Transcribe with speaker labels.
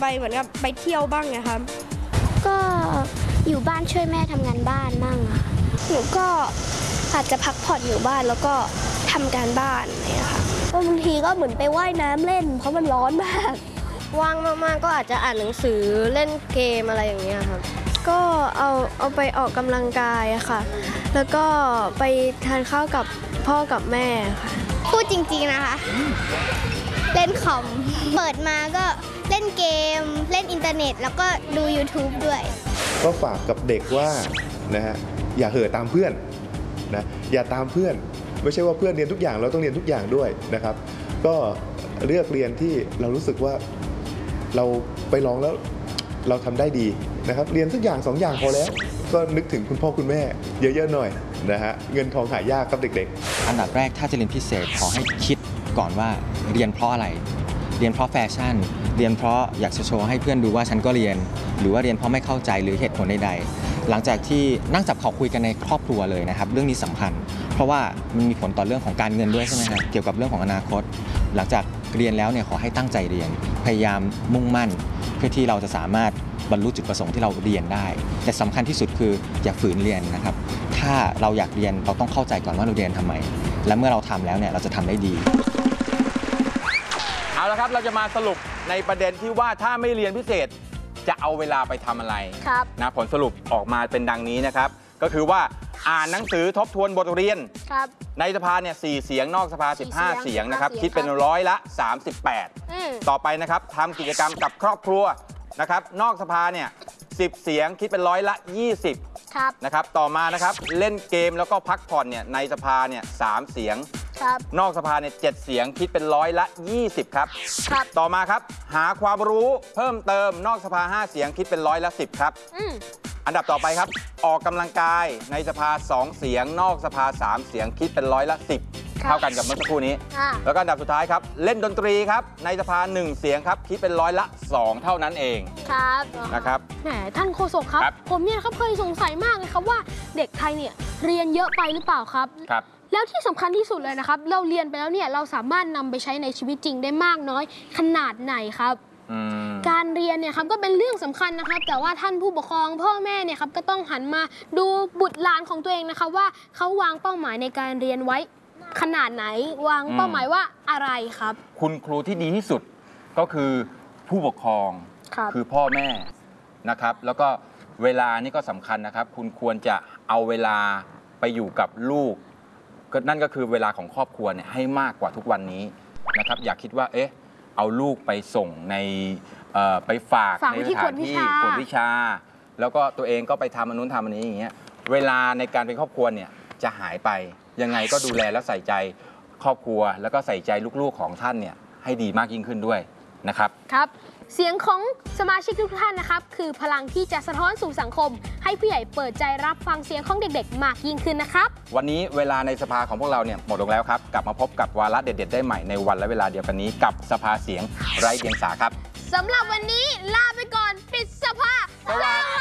Speaker 1: ไปเหมือนกับไปเที่ยวบ้างนะครับ
Speaker 2: ก็อยู่บ้านช่วยแม่ทำงานบ้านมั่งค่ะหนูก็อาจจะพักผ่อนอยู่บ้านแล้วก็ทำการบ้านเนี่ยค่ะบางทีก็เหมือนไปว่ายน้ำเล่นเพราะมันร้อนมาก
Speaker 1: ว่างมากๆก็อาจจะอ่านหนังสือเล่นเกมอะไรอย่างเงี้ยครับก็เอาไปออกกำลังกายอะค่ะแล้วก็ไปทานข้าวกับพ่อกับแม่ค่ะ
Speaker 2: พูดจริงๆนะคะเล่นคอมเปิดมาก็เล่นเกมเล่นอินเทอร์เน็ตแล้วก็ดู YouTube ด้วย
Speaker 3: ก็ฝากกับเด็กว่านะฮะอย่าเห่อตามเพื่อนนะอย่าตามเพื่อนไม่ใช่ว่าเพื่อนเรียนทุกอย่างเราต้องเรียนทุกอย่างด้วยนะครับก็เลือกเรียนที่เรารู้สึกว่าเราไปลองแล้วเราทำได้ดีนะครับเรียนสักอย่าง2อย่างพอแล้วก็นึกถึงคุณพ่อคุณแม่เยอะๆหน่อยนะฮะเงินทองหายากครับเด็ก
Speaker 4: ๆอันดับแรกถ้าจะเรียนพิเศษขอให้คิดก่อนว่าเรียนเพราะอะไรเรียนเพราะแฟชั่นเรียนเพราะอยากจะโชว์ให้เพื่อนดูว่าฉันก็เรียนหรือว่าเรียนเพราะไม่เข้าใจหรือเหตุผลใดๆหลังจากที่นั่งจับเขาคุยกันในครอบครัวเลยนะครับเรื่องนี้สำคัญเพราะว่ามันมีผลต่อเรื่องของการเงินด้วยใช่ไหมครับเกี่ยวกับเรื่องของอนาคตหลังจากเรียนแล้วเนี่ยขอให้ตั้งใจเรียนพยายามมุ่งมั่นเพื่อที่เราจะสามารถบรรลุจุดประสงค์ที่เราเรียนได้แต่สำคัญที่สุดคืออย่าฝืนเรียนนะครับถ้าเราอยากเรียนเราต้องเข้าใจก่อนว่าเราเรียนทำไมและเมื่อเราทำแล้วเนี่ยเราจะทำได้ดี
Speaker 5: เอาละครับเราจะมาสรุปในประเด็นที่ว่าถ้าไม่เรียนพิเศษจะเอาเวลาไปทำอะไรนะผลสรุปออกมาเป็นดังนี้นะครับก็คือว่าอ่านหนังสือทบทวนบทเรียนในสภาเนี่ย4 เสียงนอกสภา15 เสียงนะครับคิดเป็น38%ต่อไปนะครับทำกิจกรรมกับครอบครัวนะครับนอกสภาเนี่ย10 เสียงคิดเป็น20%นะครับต่อมานะครับเล่นเกมแล้วก็พักผ่อนเนี่ยในสภาเนี่ย3 เสียงนอกสภาเนี่ย7 เสียงคิดเป็น20%ครับต่อมาครับหาความรู้เพิ่มเติมนอกสภา5 เสียงคิดเป็น10%ครับอันดับต่อไปครับออกกำลังกายในสภา2 เสียงนอกสภา3 เสียงคิดเป็น10%เท่ากันกับเมื่อสักครู่นี้แล้วก็อันดับสุดท้ายครับเล่นดนตรีครับในสภา1 เสียงครับคิดเป็น2%เท่านั้นเองนะครับ
Speaker 6: แหมท่านโฆษกครับผมเนี่ยครับเคยสงสัยมากเลยครับว่าเด็กไทยเนี่ยเรียนเยอะไปหรือเปล่าครับแล้วที่สำคัญที่สุดเลยนะครับเราเรียนไปแล้วเนี่ยเราสามารถนำไปใช้ในชีวิตจริงได้มากน้อยขนาดไหนครับการเรียนเนี่ยครับก็เป็นเรื่องสำคัญนะครับแต่ว่าท่านผู้ปกครองพ่อแม่เนี่ยครับก็ต้องหันมาดูบุตรหลานของตัวเองนะครับว่าเขาวางเป้าหมายในการเรียนไว้ขนาดไหนวางเป้าหมายว่าอะไรครับ
Speaker 5: คุณครูที่ดีที่สุดก็คือผู้ปกครองคือพ่อแม่นะครับแล้วก็เวลานี่ก็สำคัญนะครับคุณควรจะเอาเวลาไปอยู่กับลูกนั่นก็คือเวลาของครอบครัวเนี่ยให้มากกว่าทุกวันนี้นะครับอย่าคิดว่าเอาลูกไปส่งในไปฝากในสถานที่กวดวิชาแล้วก็ตัวเองก็ไปทำอันนู้นทำอันนี้อย่างเงี้ยเวลาในการเป็นครอบครัวเนี่ยจะหายไปยังไงก็ดูแลและใส่ใจครอบครัวแล้วก็ใส่ใจลูกๆของท่านเนี่ยให้ดีมากยิ่งขึ้นด้วยนะครับ
Speaker 6: เสียงของสมาชิกทุกท่านนะครับคือพลังที่จะสะท้อนสู่สังคมให้ผู้ใหญ่เปิดใจรับฟังเสียงของเด็กๆมากยิ่งขึ้นนะครับ
Speaker 5: วันนี้เวลาในสภาของพวกเราเนี่ยหมดลงแล้วครับกลับมาพบกับวาระเด็ดๆได้ใหม่ในวันและเวลาเดียวกันนี้กับสภาเสียงไร้เดียงสาครับ
Speaker 6: สำหรับวันนี้ลาไปก่อนปิดสภา